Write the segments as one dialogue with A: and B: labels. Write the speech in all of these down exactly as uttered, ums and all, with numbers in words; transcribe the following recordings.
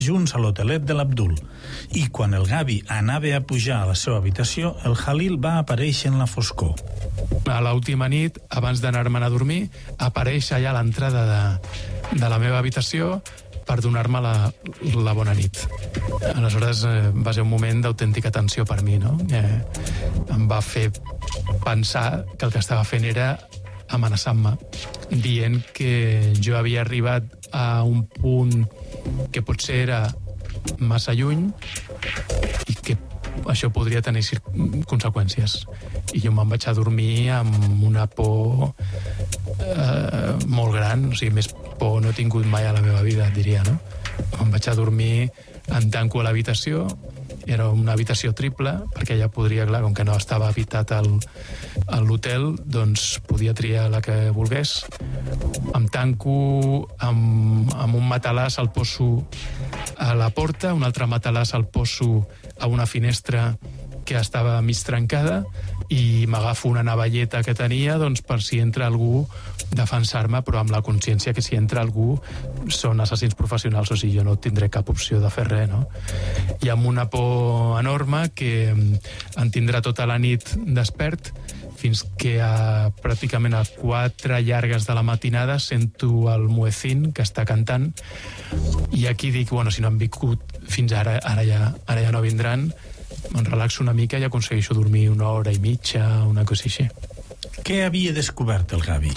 A: junts a l'hotelet de l'Abdul. I quan el Gavi anava a pujar a la seva habitació, el Halil va aparèixer en la foscor.
B: A l'última nit, abans d'anar-me'n a dormir, apareix allà a l'entrada de, de la meva habitació per donar-me la, la bona nit. Aleshores eh, va ser un moment d'autèntica tensió per mi, no? Eh, em va fer pensar que el que estava fent era amenaçant-me, dient que jo havia arribat a un punt que potser era massa lluny i que això podria tenir conseqüències. I jo me'n vaig a dormir amb una por eh, molt gran, o sigui, més por no he tingut mai a la meva vida, diria, no? Me'n vaig a dormir, em tanco a l'habitació, era una habitació triple, perquè ja podria, clar, com que no estava habitat al, a l'hotel, doncs podia triar la que volgués. Em tanco amb, amb un matalàs, el poso a la porta, un altre matalàs el poso a una finestra que estava mig trencada i m'agafo una navalleta que tenia doncs, per si entra algú defensar-me, però amb la consciència que si entra algú són assassins professionals, o sigui, jo no tindré cap opció de fer res, no? I amb una por enorme que em tindrà tota la nit despert fins que a, pràcticament a quatre llargues de la matinada sento el muezzin que està cantant i aquí dic, bueno, si no han vingut fins ara, ara ja, ara ja no vindran, me'n relaxo una mica i aconsegueixo dormir una hora i mitja, una cosa així.
A: Què havia descobert el Gavi?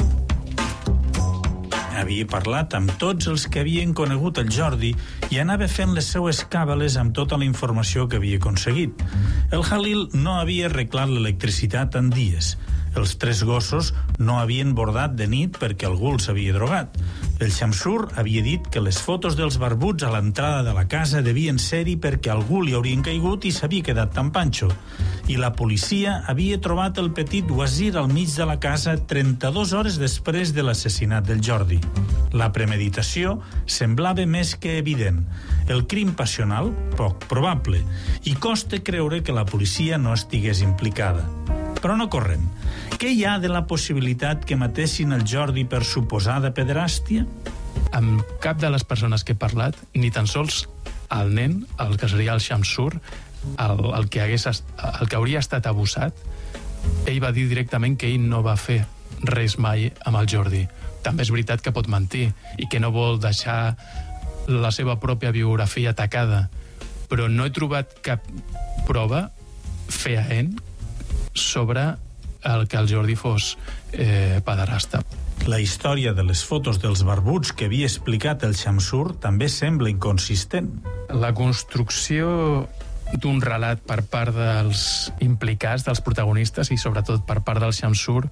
A: Havia parlat amb tots els que havien conegut el Jordi i anava fent les seues càbales amb tota la informació que havia aconseguit. El Halil no havia arreglat l'electricitat en dies. Els tres gossos no havien bordat de nit perquè algú els havia drogat. El Shamsur havia dit que les fotos dels barbuts a l'entrada de la casa devien ser-hi perquè algú li haurien caigut i s'havia quedat tan panxo. I la policia havia trobat el petit Wazir al mig de la casa trenta-dues hores després de l'assassinat del Jordi. La premeditació semblava més que evident. El crim passional, poc probable. I costa creure que la policia no estigués implicada. Però no correm. Què hi ha de la possibilitat que matessin el Jordi per suposada pederàstia?
B: Amb cap de les persones que he parlat, ni tan sols el nen, el que seria el Shamsur, el, el, que hagués, el que hauria estat abusat, ell va dir directament que ell no va fer res mai amb el Jordi. També és veritat que pot mentir i que no vol deixar la seva pròpia biografia atacada, però no he trobat cap prova fehaent sobre el que el Jordi fos eh, pederasta.
A: La història de les fotos dels barbuts que havia explicat el Shamsur també sembla inconsistent.
B: La construcció d'un relat per part dels implicats, dels protagonistes i sobretot per part del Shamsur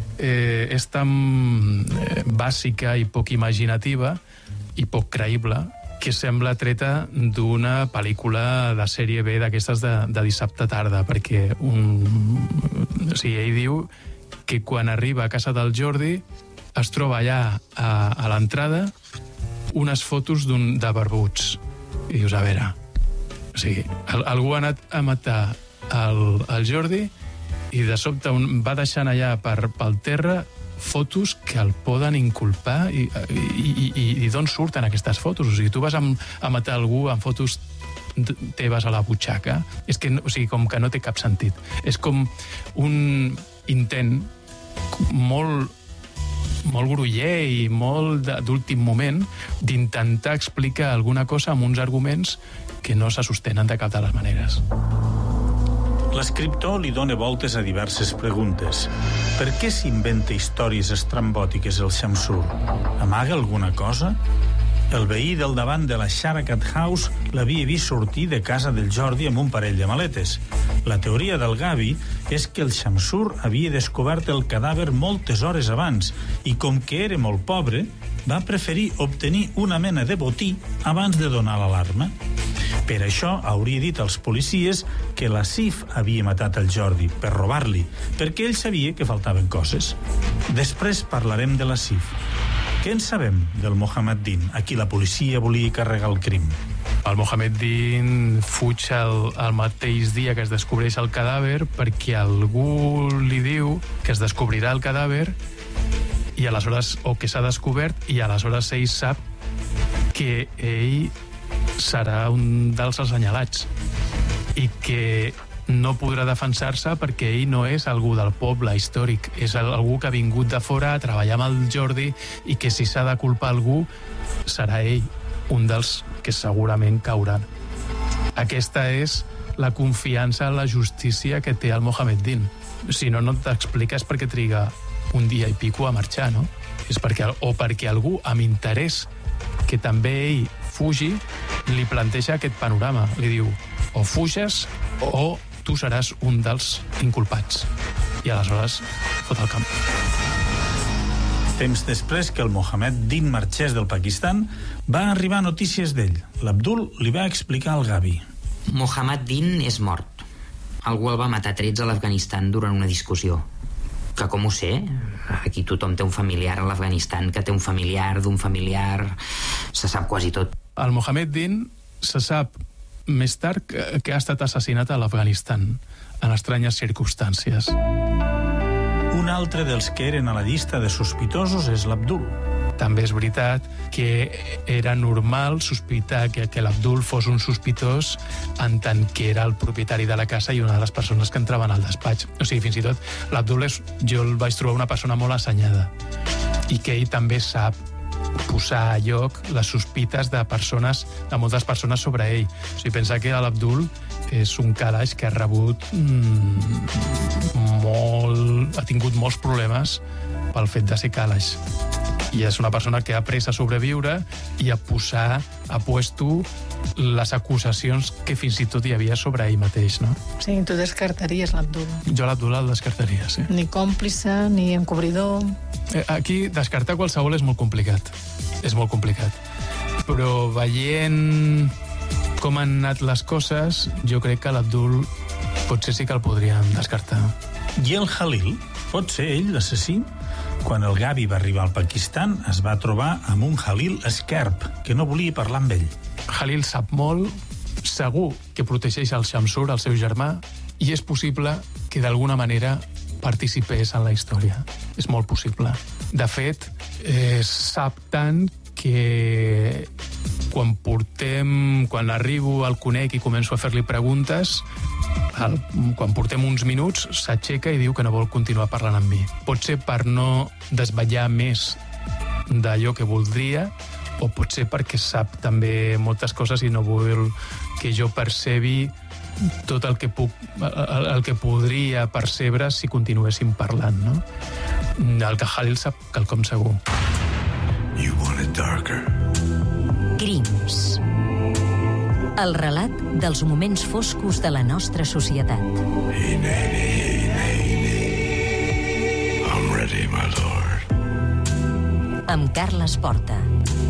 B: eh, és tan eh, bàsica i poc imaginativa i poc creïble que sembla treta d'una pel·lícula de sèrie B d'aquestes de, de dissabte tarda, perquè un, o sigui, ell diu que quan arriba a casa del Jordi es troba allà a, a l'entrada unes fotos d'un, de barbuts. I dius, a veure, o sigui, el, algú ha anat a matar el, el Jordi i de sobte un, va deixant allà per, pel terra fotos que el poden inculpar i, i, i, i d'on surten aquestes fotos? O sigui, tu vas a, a matar algú amb fotos teves a la butxaca, és que, o sigui, com que no té cap sentit. És com un intent molt molt groller i molt d'últim moment d'intentar explicar alguna cosa amb uns arguments que no se sostenen de cap de les maneres.
A: L'escriptor li dona voltes a diverses preguntes. Per què s'inventa històries estrambòtiques el Shamsur? Amaga alguna cosa? El veí del davant de la Sharakat House l'havia vist sortir de casa del Jordi amb un parell de maletes. La teoria del Gavi és que el Shamsur havia descobert el cadàver moltes hores abans i, com que era molt pobre, va preferir obtenir una mena de botí abans de donar l'alarma. Per això hauria dit als policies que la Sif havia matat el Jordi per robar-li, perquè ell sabia que faltaven coses. Després parlarem de la Sif. Què en sabem del Mohammeddin, a qui la policia volia carregar el crim?
B: El Mohammeddin fuig el, el mateix dia que es descobreix el cadàver perquè algú li diu que es descobrirà el cadàver i aleshores, o que s'ha descobert, i aleshores ell sap que ell serà un dels assenyalats i que no podrà defensar-se perquè ell no és algú del poble històric, és algú que ha vingut de fora a treballar amb el Jordi i que si s'ha de culpar algú serà ell, un dels que segurament cauran. Aquesta és la confiança en la justícia que té el Mohammed-Din. Si no, no t'expliques per què triga un dia i pico a marxar, no? És perquè, o perquè algú amb interès que també ell fugi li planteja aquest panorama. Li diu, o fuges o tu seràs un dels inculpats. I aleshores fot el camp.
A: Temps després que el Mohammed-Din marxés del Pakistan, va arribar notícies d'ell. L'Abdul li va explicar al Gavi.
C: Mohammed-Din és mort. Algú el va matar a trets a l'Afganistan durant una discussió. Que com ho sé? Aquí tothom té un familiar a l'Afganistan, que té un familiar d'un familiar... Se sap quasi tot.
B: El Mohammed-Din se sap més tard que, que ha estat assassinat a l'Afganistan, en estranyes circumstàncies.
A: Un altre dels que eren a la llista de sospitosos és l'Abdul.
B: També és veritat que era normal sospitar que, que l'Abdul fos un sospitós en tant que era el propietari de la casa i una de les persones que entraven al despatx. O sigui, fins i tot, l'Abdul és, jo el vaig trobar una persona molt assenyada i que ell també sap posar a lloc les sospites de persones, de moltes persones sobre ell. O sigui, pensa que l'Abdul és un calaix que ha rebut mmm, molt... ha tingut molts problemes pel fet de ser calaix. I és una persona que ha après a sobreviure i a posar a puesto les acusacions que fins i tot hi havia sobre ell mateix, no?
D: Sí, tu descartaries l'Abdul.
B: Jo l'Abdul el descartaria, sí.
D: Ni còmplice, ni encobridor...
B: Aquí descartar qualsevol és molt complicat. És molt complicat. Però veient com han anat les coses, jo crec que l'Abdul potser sí que el podríem descartar.
A: I el Halil? Pot ser ell l'assassí? Quan el Gavi va arribar al Pakistan, es va trobar amb un Halil esquerp, que no volia parlar amb ell.
B: Halil sap molt, segur que protegeix el Shamsur, el seu germà, i és possible que d'alguna manera participés en la història. És molt possible. De fet, eh, sap tant que quan portem, quan arribo al conec i començo a fer-li preguntes, el, quan portem uns minuts s'aixeca i diu que no vol continuar parlant amb mi. Pot ser per no desvetllar més d'allò que voldria, o pot ser perquè sap també moltes coses i no vol que jo percebi tot el que puc, el, el que podria percebre si continuéssim parlant, no? El que Halil sap quelcom segur.
E: You want it darker.
F: Crims. El relat dels moments foscos de la nostra societat.
E: Hey, Nanny, hey, Nanny. I'm ready, my lord.
F: Amb Carles Porta.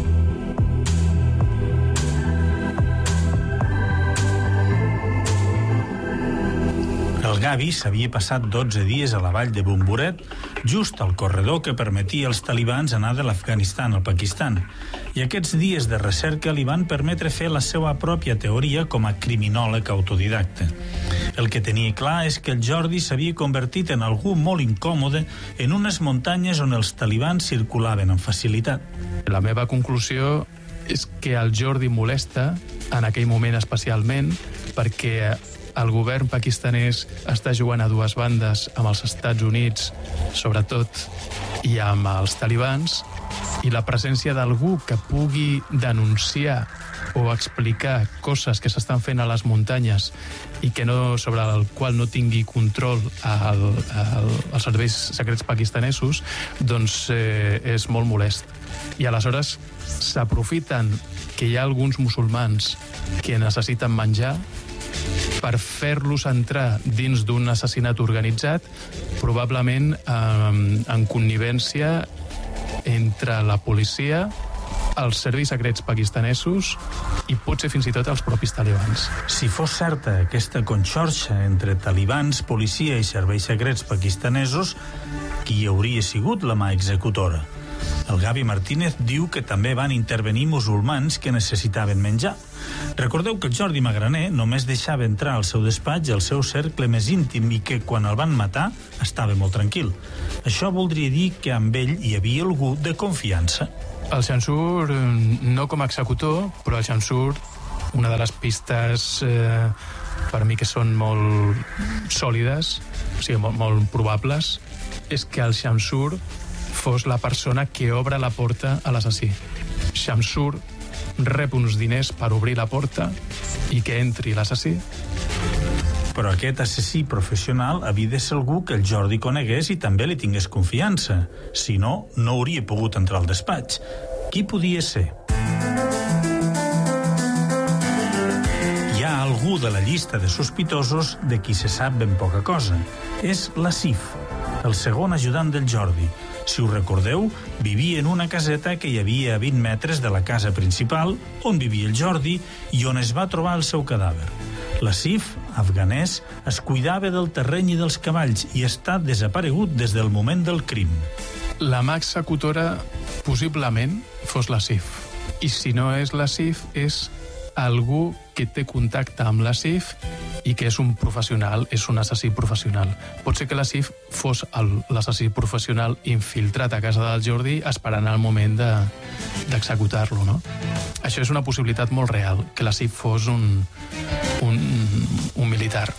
A: El Gavi s'havia passat dotze dies a la vall de Bumburet, just al corredor que permetia als talibans anar de l'Afganistan al Pakistan. I aquests dies de recerca li van permetre fer la seva pròpia teoria com a criminòleg autodidacte. El que tenia clar és que el Jordi s'havia convertit en algú molt incòmode en unes muntanyes on els talibans circulaven amb facilitat.
B: La meva conclusió és que el Jordi molesta, en aquell moment especialment, perquè el govern pakistanès està jugant a dues bandes amb els Estats Units, sobretot, i amb els talibans, i la presència d'algú que pugui denunciar o explicar coses que s'estan fent a les muntanyes i que no, sobre el qual no tingui control el, el, els serveis secrets pakistanesos, doncs eh, és molt molest. I aleshores s'aprofiten que hi ha alguns musulmans que necessiten menjar per fer-los entrar dins d'un assassinat organitzat, probablement eh, en connivència entre la policia, els serveis secrets pakistanesos i potser fins i tot els propis talibans.
A: Si fos certa aquesta conxorxa entre talibans, policia i serveis secrets pakistanesos, qui hauria sigut la mà executora? El Gavi Martínez diu que també van intervenir musulmans que necessitaven menjar. Recordeu que el Jordi Magraner només deixava entrar al seu despatx el seu cercle més íntim i que quan el van matar estava molt tranquil. Això voldria dir que amb ell hi havia algú de confiança.
B: El Shamsur, no com a executor, però el Shamsur Una de les pistes eh, per mi que són molt sòlides, o sigui, molt, molt probables, és que el Shamsur fos la persona que obre la porta a l'assassí. Shamsur rep uns diners per obrir la porta i que entri l'assassí.
A: Però aquest assassí professional havia de ser algú que el Jordi conegués i també li tingués confiança. Si no, no hauria pogut entrar al despatx. Qui podia ser? Hi ha algú de la llista de sospitosos de qui se sap ben poca cosa. És l'Asif, el segon ajudant del Jordi. Si us recordeu, vivia en una caseta que hi havia a vint metres de la casa principal, on vivia el Jordi i on es va trobar el seu cadàver. L'Asif, afganès, es cuidava del terreny i dels cavalls i està desaparegut des del moment del crim.
B: La mà executora possiblement fos l'Asif. I si no és l'Asif, és algú que té contacte amb l'Asif i que és un professional, és un assassí professional. Pot ser que l'Asif fos l'assassí professional infiltrat a casa del Jordi esperant el moment de, d'executar-lo, no? Això és una possibilitat molt real, que l'Asif fos un, un, un militar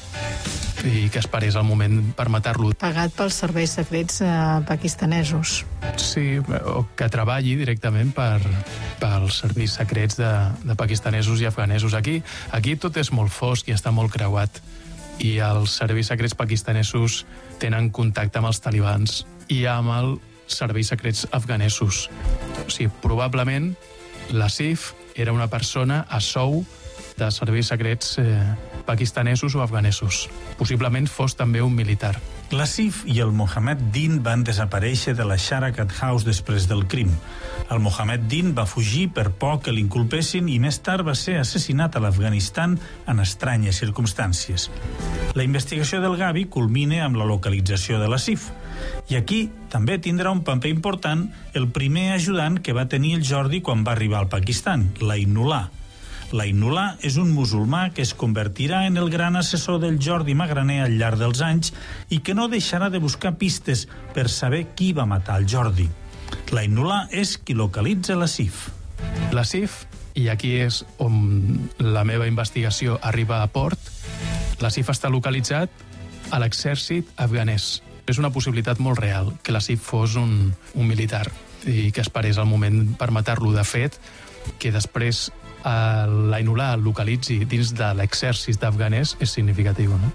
B: i que esperés el moment per matar-lo.
D: Pagat pels serveis secrets eh, pakistanesos.
B: Sí, o que treballi directament per, pels serveis secrets de, de pakistanesos i afganesos. Aquí, aquí tot és molt fosc i està molt creuat. I els serveis secrets pakistanesos tenen contacte amb els talibans i amb els serveis secrets afganesos. O sigui, probablement l'Asif era una persona a sou de serveis secrets eh, pakistanesos o afganesos. Possiblement fos també un militar.
A: L'Asif i el Mohammed Din van desaparèixer de la Sharakat House després del crim. El Mohammed Din va fugir per por que l'inculpessin i més tard va ser assassinat a l'Afganistan en estranyes circumstàncies. La investigació del Gavi culmina amb la localització de l'Asif. I aquí també tindrà un paper important el primer ajudant que va tenir el Jordi quan va arribar al Pakistan, l'Ainullah. L'Ainullah és un musulmà que es convertirà en el gran assessor del Jordi Magraner al llarg dels anys i que no deixarà de buscar pistes per saber qui va matar el Jordi. L'Ainullah és qui localitza l'Asif.
B: L'Asif, i aquí és on la meva investigació arriba a port, l'Asif està localitzat a l'exèrcit afganès. És una possibilitat molt real que l'Asif fos un, un militar i que esperés el moment per matar-lo. De fet, que després l'Ainullah el localitzi dins de l'exèrcit afganès és significatiu, no?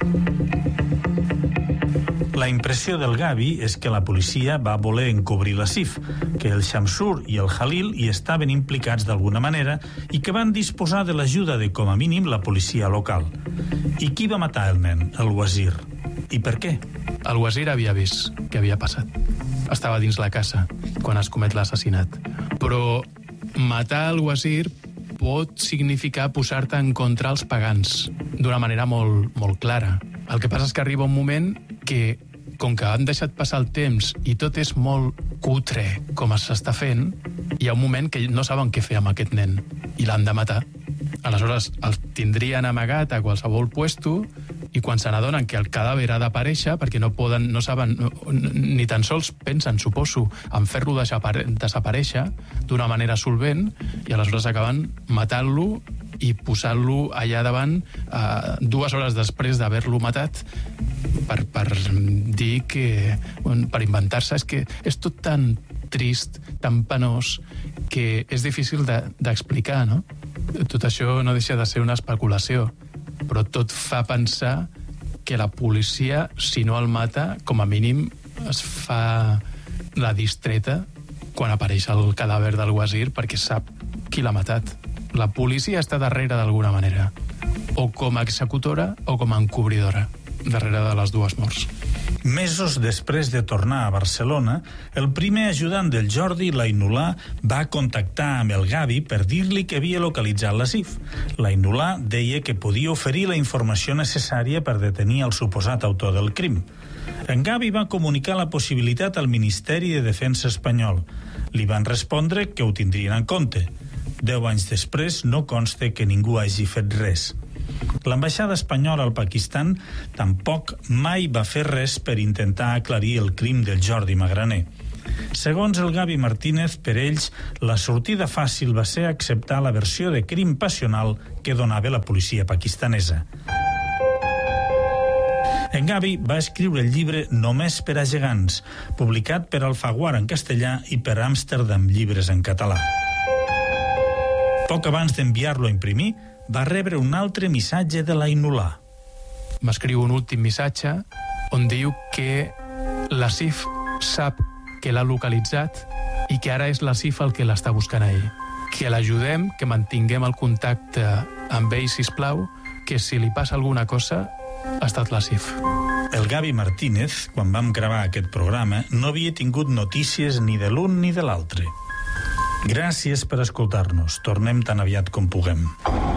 A: La impressió del Gavi és que la policia va voler encobrir l'Asif, que el Shamsur i el Khalil hi estaven implicats d'alguna manera i que van disposar de l'ajuda de, com a mínim, la policia local. I qui va matar el nen, el Wazir? I per què?
B: El Wazir havia vist què havia passat. Estava dins la casa quan es comet l'assassinat. Però matar el Wazir pot significar posar-te en contra els pagans d'una manera molt, molt clara. El que passa és que arriba un moment que, com que han deixat passar el temps i tot és molt cutre com s'està fent, hi ha un moment que no saben què fer amb aquest nen i l'han de matar. Aleshores, el tindrien amagat a qualsevol puesto i quan se n'adonen que el cadàver ha d'aparèixer, perquè no poden, no saben, ni tan sols pensen, suposo, en fer-lo desaparèixer d'una manera solvent, i aleshores acaben matant-lo i posant-lo allà davant eh, dues hores després d'haver-lo matat per, per dir que, per inventar-se, és que és tot tan trist, tan penós, que és difícil d'explicar, no? Tot això no deixa de ser una especulació, però tot fa pensar que la policia, si no el mata, com a mínim es fa la distreta quan apareix el cadàver del Wazir perquè sap qui l'ha matat. La policia està darrere d'alguna manera, o com a executora o com a encobridora, darrere de les dues morts.
A: Mesos després de tornar a Barcelona, el primer ajudant del Jordi, l'Ainullah, va contactar amb el Gavi per dir-li que havia localitzat l'Asif. L'Ainullah deia que podia oferir la informació necessària per detenir el suposat autor del crim. En Gavi va comunicar la possibilitat al Ministeri de Defensa espanyol. Li van respondre que ho tindrien en compte. Deu anys després no consta que ningú hagi fet res. L'ambaixada espanyola al Pakistan tampoc mai va fer res per intentar aclarir el crim del Jordi Magraner. Segons el Gavi Martínez, per ells, la sortida fàcil va ser acceptar la versió de crim passional que donava la policia pakistanesa. En Gavi va escriure el llibre Només per a gegants, publicat per Alfaguara en castellà i per Amsterdam Llibres en català. Poc abans d'enviar-lo a imprimir, va rebre un altre missatge de l'Ainullah.
B: M'escriu un últim missatge on diu que la C I F sap que l'ha localitzat i que ara és la C I F el que l'està buscant a ell. Que l'ajudem, que mantinguem el contacte amb ell, sisplau, que si li passa alguna cosa ha estat la C I F.
A: El Gavi Martínez, quan vam gravar aquest programa, no havia tingut notícies ni de l'un ni de l'altre. Gràcies per escoltar-nos. Tornem tan aviat com puguem.